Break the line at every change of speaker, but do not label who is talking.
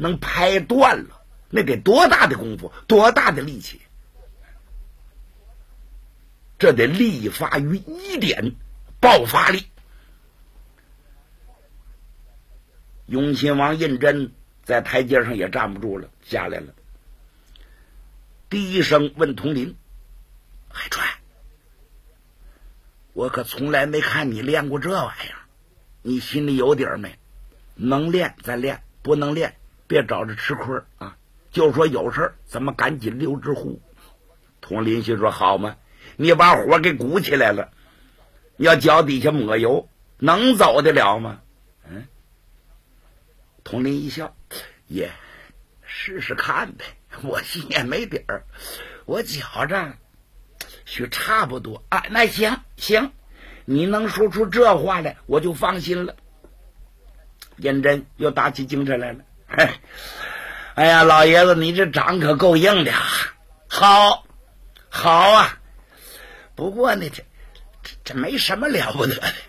能拍断了，那得多大的功夫，多大的力气？这得力发于一点，爆发力。雍亲王胤禛在台阶上也站不住了，下来了，低声问佟林：“海川，我可从来没看你练过这玩意儿，你心里有底儿没？能练咱练，不能练别找着吃亏啊！就说有事咱们赶紧溜之乎。”佟林心说：“好嘛，你把火给鼓起来了，要脚底下抹油，能走得了吗？”佟林一笑：“也试试看呗，我心也没底儿，我觉着许差不多啊。那行，你能说出这话来，我就放心了。”胤禛又打起精神来了：“哎呀，老爷子，你这掌可够硬的啊！好啊，不过呢，这没什么了不得的，